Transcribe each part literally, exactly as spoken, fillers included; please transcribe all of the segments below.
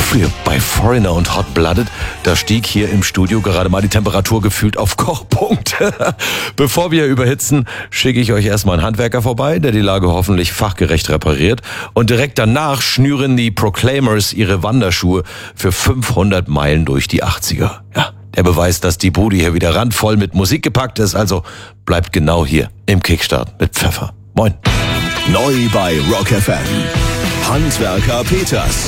Früher bei Foreigner und Hot Blooded, da stieg hier im Studio gerade mal die Temperatur gefühlt auf Kochpunkt. Bevor wir überhitzen, schicke ich euch erstmal einen Handwerker vorbei, der die Lage hoffentlich fachgerecht repariert. Und direkt danach schnüren die Proclaimers ihre Wanderschuhe für fünfhundert Meilen durch die achtziger. Ja, der Beweis, dass die Bude hier wieder randvoll mit Musik gepackt ist. Also bleibt genau hier im Kickstart mit Pfeffer. Moin. Neu bei Rock F M. Handwerker Peters.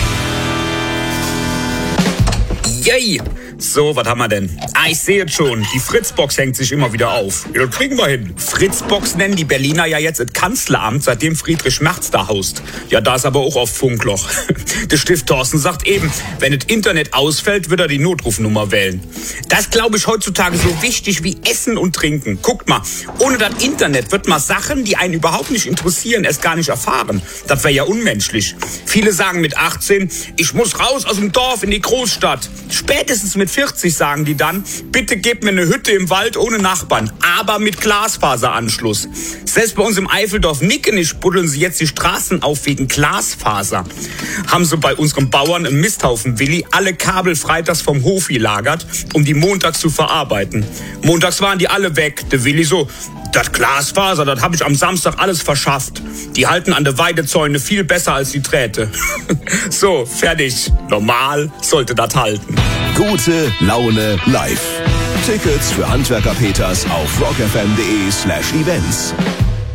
Yay! So, was haben wir denn? Ah, ich sehe es schon. Die Fritzbox hängt sich immer wieder auf. Ja, das kriegen wir hin. Fritzbox nennen die Berliner ja jetzt das Kanzleramt, seitdem Friedrich Merz da haust. Ja, da ist aber auch auf Funkloch. Der Stift Thorsten sagt eben, wenn das Internet ausfällt, wird er die Notrufnummer wählen. Das ist, glaube ich, heutzutage so wichtig wie Essen und Trinken. Guckt mal, ohne das Internet wird man Sachen, die einen überhaupt nicht interessieren, erst gar nicht erfahren. Das wäre ja unmenschlich. Viele sagen mit achtzehn, ich muss raus aus dem Dorf in die Großstadt. Spätestens mit vierzig sagen die dann, bitte gebt mir eine Hütte im Wald ohne Nachbarn, aber mit Glasfaseranschluss. Selbst bei uns im Eifeldorf Nickenisch buddeln sie jetzt die Straßen auf wegen Glasfaser. Haben sie bei unserem Bauern im Misthaufen Willi alle Kabel freitags vom Hof gelagert, um die montags zu verarbeiten. Montags waren die alle weg. Der Willi so, das Glasfaser, das habe ich am Samstag alles verschafft. Die halten an der Weidezäune viel besser als die Drähte. So, fertig. Normal sollte das halten. Gute Laune live. Tickets für Handwerker Peters auf rockfm.de slash events.